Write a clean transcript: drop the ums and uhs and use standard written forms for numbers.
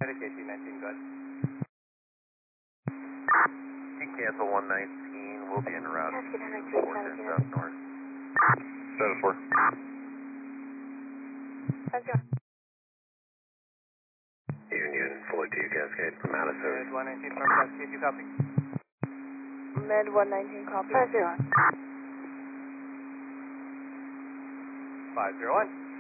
KT 19, go ahead. You can cancel 119, we'll be in route. Cascade Henry 317. South north. 7-4. 50. Union, fully to you, Cascade, from out of service. Mid 119 from Cascade, you copy? Mid 119, copy. 50. 501.